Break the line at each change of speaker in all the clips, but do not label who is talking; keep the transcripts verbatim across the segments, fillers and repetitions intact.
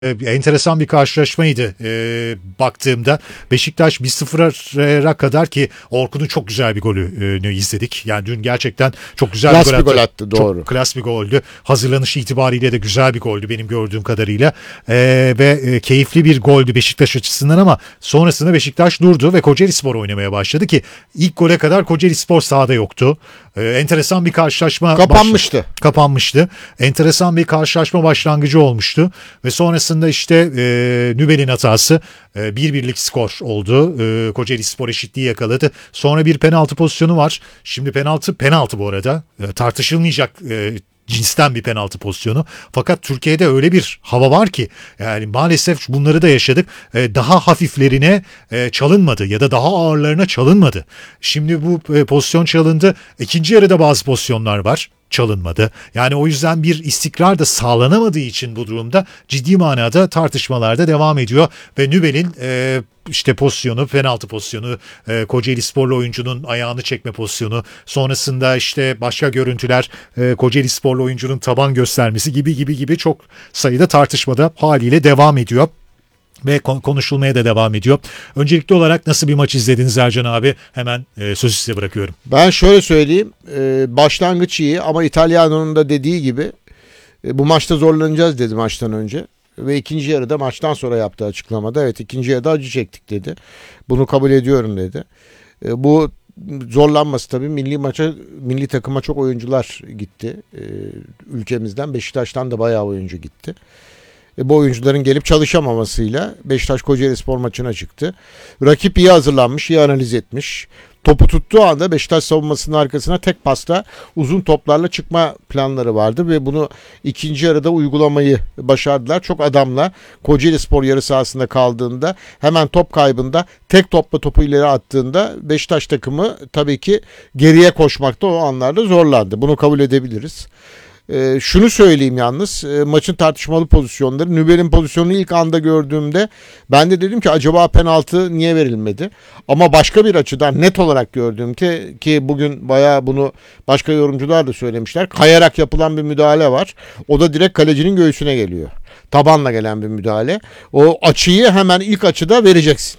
enteresan bir karşılaşmaydı e, baktığımda. Beşiktaş bir sıfıra kadar ki Orkun'un çok güzel bir golünü izledik. Yani dün gerçekten çok güzel
klas
bir gol
attı.
attı.
attı doğru.
Çok klas bir goldü. Hazırlanışı itibariyle de güzel bir goldü benim gördüğüm kadarıyla. E, ve e, keyifli bir goldü Beşiktaş açısından ama sonrasında Beşiktaş durdu ve Kocaelispor oynamaya başladı ki ilk gole kadar Kocaelispor sahada yoktu. E, enteresan bir karşılaşma.
Kapanmıştı.
Baş... Kapanmıştı. Enteresan bir karşılaşma başlangıcı olmuştu. Ve sonrasında işte e, Nübel'in hatası e, bir birlik skor oldu. E, Kocaelispor eşitliği yakaladı. Sonra bir penaltı pozisyonu var. Şimdi penaltı penaltı bu arada. E, tartışılmayacak e, cinsten bir penaltı pozisyonu. Fakat Türkiye'de öyle bir hava var ki yani maalesef bunları da yaşadık. E, daha hafiflerine e, çalınmadı ya da daha ağırlarına çalınmadı. Şimdi bu e, pozisyon çalındı. İkinci yarıda bazı pozisyonlar var. Çalınmadı. Yani o yüzden bir istikrar da sağlanamadığı için bu durumda ciddi manada tartışmalar da devam ediyor ve Nübel'in e, işte pozisyonu, penaltı pozisyonu, e, Kocaelisporlu oyuncunun ayağını çekme pozisyonu, sonrasında işte başka görüntüler, e, Kocaelisporlu oyuncunun taban göstermesi gibi gibi gibi çok sayıda tartışmada haliyle devam ediyor. Ve konuşulmaya da devam ediyor. Öncelikli olarak nasıl bir maç izlediniz Ercan abi? Hemen e, sözü size bırakıyorum.
Ben şöyle söyleyeyim. E, başlangıç iyi ama İtalyano'nun da dediği gibi e, bu maçta zorlanacağız dedi maçtan önce. Ve ikinci yarıda maçtan sonra yaptığı açıklamada evet ikinci yarıda acı çektik dedi. Bunu kabul ediyorum dedi. E, bu zorlanması tabii milli maça, milli takıma çok oyuncular gitti. E, ülkemizden Beşiktaş'tan da bayağı oyuncu gitti. E, bu oyuncuların gelip çalışamamasıyla Beşiktaş Kocaelispor maçına çıktı. Rakip iyi hazırlanmış, iyi analiz etmiş. Topu tuttuğu anda Beşiktaş savunmasının arkasına tek pasta uzun toplarla çıkma planları vardı ve bunu ikinci yarıda uygulamayı başardılar. Çok adamla Kocaelispor yarı sahasında kaldığında hemen top kaybında tek topla topu ileri attığında Beşiktaş takımı tabii ki geriye koşmakta o anlarda zorlandı. Bunu kabul edebiliriz. Ee, şunu söyleyeyim yalnız e, maçın tartışmalı pozisyonları Nübel'in pozisyonunu ilk anda gördüğümde ben de dedim ki acaba penaltı niye verilmedi ama başka bir açıdan net olarak gördüğüm ki, ki bugün bayağı bunu başka yorumcular da söylemişler, kayarak yapılan bir müdahale var, o da direkt kalecinin göğsüne geliyor, tabanla gelen bir müdahale, o açıyı hemen ilk açıda vereceksin.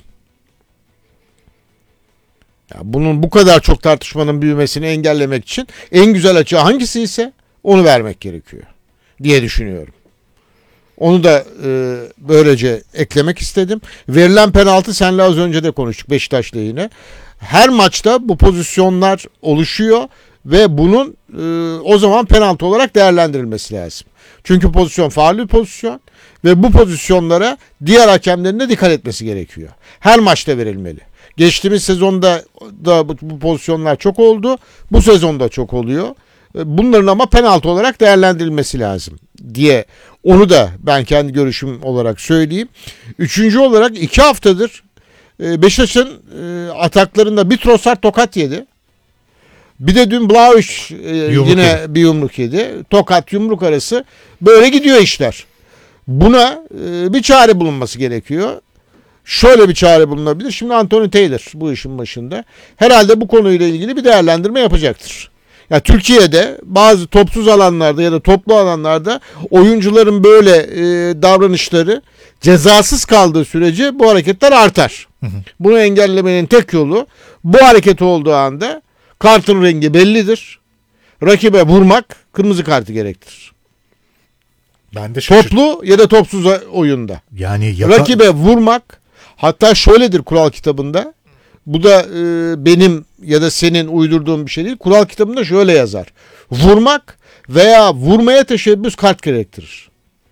Ya bunun bu kadar çok tartışmanın büyümesini engellemek için en güzel açı hangisi ise onu vermek gerekiyor diye düşünüyorum. Onu da e, böylece eklemek istedim. Verilen penaltı senle az önce de konuştuk Beşiktaş lehine. Her maçta bu pozisyonlar oluşuyor ve bunun e, o zaman penaltı olarak değerlendirilmesi lazım. Çünkü pozisyon faul bir pozisyon ve bu pozisyonlara diğer hakemlerin de dikkat etmesi gerekiyor. Her maçta verilmeli. Geçtiğimiz sezonda da bu, bu pozisyonlar çok oldu. Bu sezonda çok oluyor. Bunların ama penaltı olarak değerlendirilmesi lazım diye onu da ben kendi görüşüm olarak söyleyeyim. Üçüncü olarak iki haftadır Beşiktaş'ın ataklarında bir Trossard tokat yedi. Bir de dün Blauiş yine yedi. Bir yumruk yedi. Tokat yumruk arası böyle gidiyor işler. Buna bir çare bulunması gerekiyor. Şöyle bir çare bulunabilir. Şimdi Anthony Taylor bu işin başında. Herhalde bu konuyla ilgili bir değerlendirme yapacaktır. Ya Türkiye'de bazı topsuz alanlarda ya da toplu alanlarda oyuncuların böyle e, davranışları cezasız kaldığı sürece bu hareketler artar. Hı hı. Bunu engellemenin tek yolu bu hareket olduğu anda kartın rengi bellidir. Rakibe vurmak kırmızı kartı gerektirir.
Ben de şaşır-
Toplu ya da topsuz oyunda.
Yani yaka-
rakibe vurmak, hatta şöyledir kural kitabında. Bu da e, benim ya da senin uydurduğum bir şey değil. Kural kitabında şöyle yazar. Vurmak veya vurmaya teşebbüs kart gerektirir.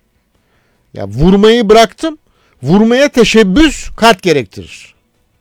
Ya vurmayı bıraktım. Vurmaya teşebbüs kart gerektirir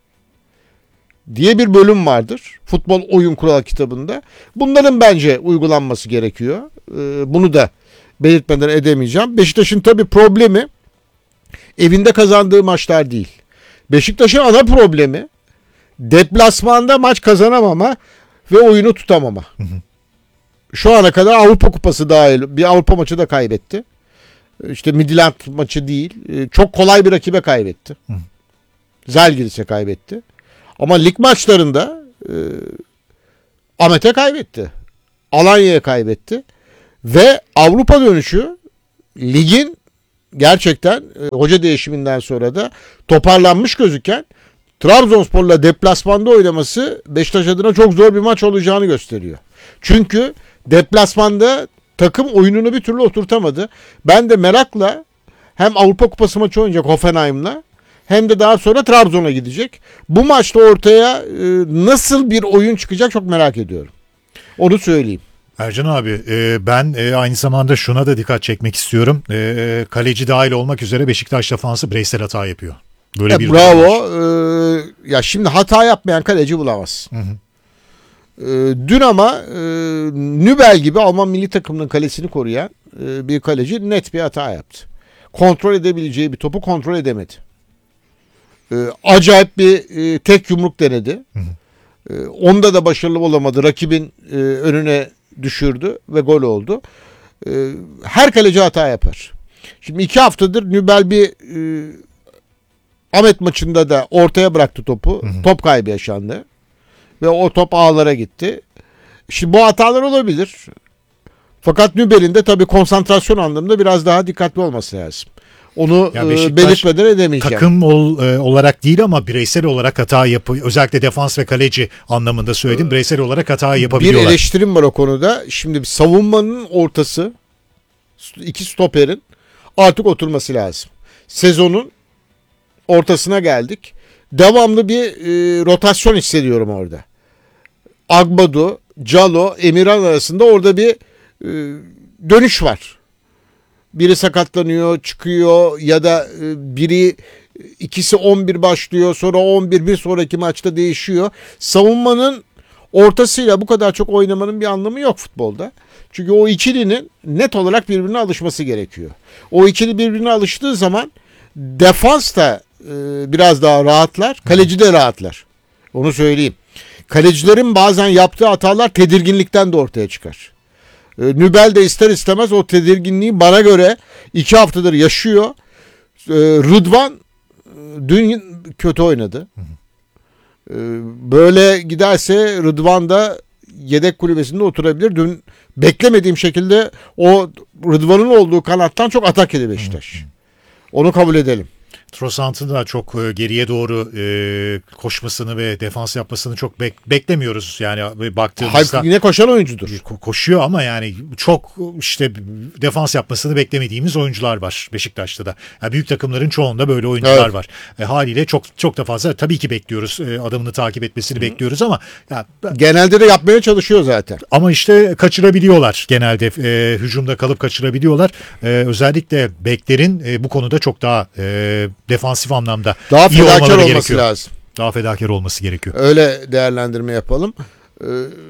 diye bir bölüm vardır futbol oyun kural kitabında. Bunların bence uygulanması gerekiyor. E, bunu da belirtmeden edemeyeceğim. Beşiktaş'ın tabii problemi evinde kazandığı maçlar değil. Beşiktaş'ın ana problemi deplasmanda maç kazanamama ve oyunu tutamama. Hı hı. Şu ana kadar Avrupa Kupası dahil bir Avrupa maçı da kaybetti. İşte Midland maçı değil. Çok kolay bir rakibe kaybetti. Hı. Zalgiris'e kaybetti. Ama lig maçlarında e, Ahmet'e kaybetti. Alanya'ya kaybetti. Ve Avrupa dönüşü ligin gerçekten e, hoca değişiminden sonra da toparlanmış gözüken Trabzonspor'la deplasmanda oynaması Beşiktaş adına çok zor bir maç olacağını gösteriyor. Çünkü deplasmanda takım oyununu bir türlü oturtamadı. Ben de merakla hem Avrupa Kupası maçı oynayacak Hoffenheim'la hem de daha sonra Trabzon'a gidecek. Bu maçta ortaya e, nasıl bir oyun çıkacak çok merak ediyorum. Onu söyleyeyim.
Ercan abi e, ben e, aynı zamanda şuna da dikkat çekmek istiyorum. E, kaleci dahil olmak üzere Beşiktaş defansı bireysel hata yapıyor. Böyle
E,
bir
bravo. Ee, ya şimdi hata yapmayan kaleci bulamaz.
Hı hı.
Ee, dün ama e, Nübel gibi Alman milli takımının kalesini koruyan e, bir kaleci net bir hata yaptı. Kontrol edebileceği bir topu kontrol edemedi. Ee, acayip bir e, tek yumruk denedi.
Hı hı.
Ee, onda da başarılı olamadı. Rakibin e, önüne düşürdü ve gol oldu. Ee, her kaleci hata yapar. Şimdi iki haftadır Nübel bir e, Ahmet maçında da ortaya bıraktı topu. Hı hı. Top kaybı yaşandı. Ve o top ağlara gitti. Şimdi bu hatalar olabilir. Fakat Nübel'in de tabii konsantrasyon anlamında biraz daha dikkatli olması lazım. Onu
Ya
e, belirtmeden edemeyeceğim.
Takım ol, e, olarak değil ama bireysel olarak hata yapıyor. Özellikle defans ve kaleci anlamında söyledim. Bireysel olarak hata yapabiliyorlar.
Bir eleştirim var o konuda. Şimdi savunmanın ortası, iki stoperin artık oturması lazım. Sezonun ortasına geldik. Devamlı bir e, rotasyon hissediyorum orada. Agbadu, Calo, Emirhan arasında orada bir e, dönüş var. Biri sakatlanıyor, çıkıyor ya da e, biri ikisi on bir başlıyor, sonra on bir bir sonraki maçta değişiyor. Savunmanın ortasıyla bu kadar çok oynamanın bir anlamı yok futbolda. Çünkü o ikilinin net olarak birbirine alışması gerekiyor. O ikili birbirine alıştığı zaman defans da e, biraz daha rahatlar, kaleci de rahatlar. Onu söyleyeyim. Kalecilerin bazen yaptığı hatalar tedirginlikten de ortaya çıkar. E, Nübel de ister istemez o tedirginliği bana göre iki haftadır yaşıyor. E, Rıdvan e, dün kötü oynadı. E, böyle giderse Rıdvan da yedek kulübesinde oturabilir. Dün beklemediğim şekilde o Rıdvan'ın olduğu kanattan çok atak yedi Beşiktaş. Onu kabul edelim.
Trossard'ın da çok e, geriye doğru e, koşmasını ve defans yapmasını çok bek- beklemiyoruz. Yani baktığımızda
Hayır, yine koşan oyuncudur.
Ko- koşuyor ama yani çok işte defans yapmasını beklemediğimiz oyuncular var Beşiktaş'ta da. Yani büyük takımların çoğunda böyle oyuncular
Evet.
var. E, haliyle çok çok da fazla tabii ki bekliyoruz. E, adamını takip etmesini Hı. bekliyoruz ama ya,
genelde de yapmaya çalışıyor zaten.
Ama işte kaçırabiliyorlar genelde. E, hücumda kalıp kaçırabiliyorlar. E, özellikle beklerin e, bu konuda çok daha e, defansif anlamda
daha
iyi
fedakar
olmaları
olması
gerekiyor.
lazım.
Daha fedakar olması gerekiyor.
Öyle değerlendirme yapalım. Ee,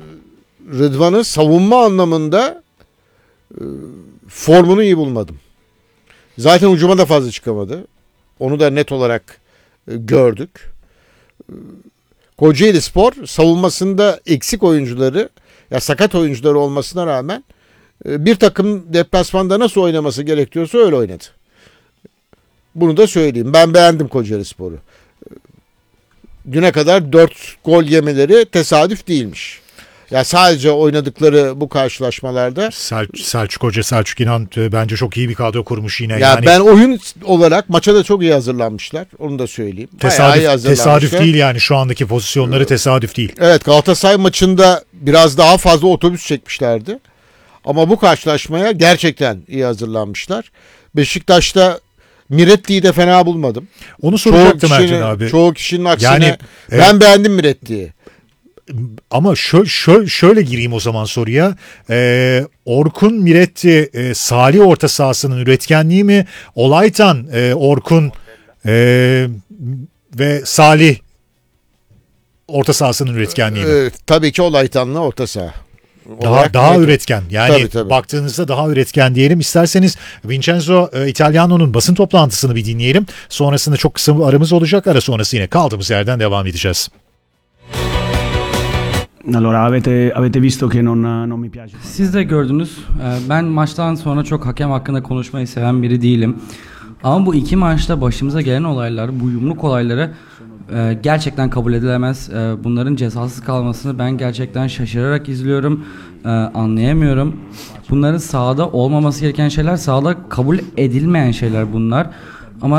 Rıdvan'ı savunma anlamında e, formunu iyi bulmadım. Zaten ucuma da fazla çıkamadı. Onu da net olarak e, gördük. E, Kocaelispor savunmasında eksik oyuncuları ya sakat oyuncuları olmasına rağmen e, bir takım deplasmanda nasıl oynaması gerekiyorsa öyle oynadı. Bunu da söyleyeyim. Ben beğendim Kocaelispor'u. Düne kadar dört gol yemeleri tesadüf değilmiş. Ya sadece oynadıkları bu karşılaşmalarda
Sel Selçuk Hoca, Selçuk İnan bence çok iyi bir kadro kurmuş yine.
Ya
yani
ben oyun olarak maça da çok iyi hazırlanmışlar. Onu da söyleyeyim.
tesadüf,
iyi
tesadüf değil yani şu andaki pozisyonları tesadüf değil.
Evet, Galatasaray maçında biraz daha fazla otobüs çekmişlerdi. Ama bu karşılaşmaya gerçekten iyi hazırlanmışlar. Beşiktaş'ta Miretti'yi de fena bulmadım.
Onu
Çoğu
soracaktım
kişinin,
Ercan abi.
çoğu kişinin aksine
Yani,
ben
evet.
beğendim Miretti'yi.
Ama şö şö şöyle gireyim o zaman soruya. Ee, Orkun Miretti e, Salih orta sahasının üretkenliği mi? Olaytan, e, Orkun e, ve Salih orta sahasının üretkenliği mi?
Ee, tabii ki Olaytan'la orta saha.
Daha
olarak
daha
net.
üretken. Yani
Tabii, tabii.
baktığınızda daha üretken diyelim. İsterseniz Vincenzo e, Italiano'nun basın toplantısını bir dinleyelim. Sonrasında çok kısa bir aramız olacak. Ara sonrası yine kaldığımız yerden devam edeceğiz.
Allora, avete, avete visto che non, non mi piace.
Siz de gördünüz. Ben maçtan sonra çok hakem hakkında konuşmayı seven biri değilim. Ama bu iki maçta başımıza gelen olaylar, bu yumruk olayları gerçekten kabul edilemez. Bunların cezasız kalmasını ben gerçekten şaşırarak izliyorum. Anlayamıyorum. Bunların sahada olmaması gereken şeyler, sahada kabul edilmeyen şeyler bunlar.